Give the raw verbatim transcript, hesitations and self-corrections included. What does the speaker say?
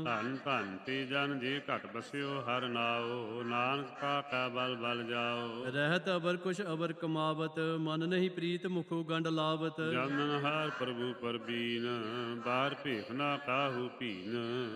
ਧਨ ਧਨ ਤੇ ਜਨ ਜੀ ਘਟ ਬਸਿਓ ਹਰ ਨਾਉ, ਨਾਨਕ ਕਾ ਕਾ ਬਲ ਬਲ ਜਾਓ। ਰਹਿਤ ਅਵਰ ਕੁਛ ਅਵਰ ਕਮਾਵਤ, ਮਨ ਨਹੀਂ ਪ੍ਰੀਤ ਮੁਖੋ ਗੰਡ ਲਾਵਤ। ਜਨਨ ਹਾਰ ਪ੍ਰਭੂ ਪਰਬੀਨ, ਬਾਰ ਭੇਖ ਨਾ ਕਾਹੂ ਭੀਨ।